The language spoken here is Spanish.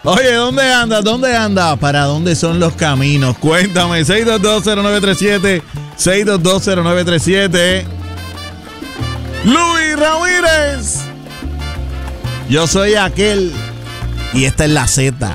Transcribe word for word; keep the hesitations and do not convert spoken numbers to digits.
Oye, ¿dónde andas? ¿Dónde andas? ¿Para dónde son los caminos? Cuéntame, seis dos dos cero nueve tres siete, seis dos dos cero nueve tres siete. Luis Ramírez. Yo soy aquel y esta es la Z.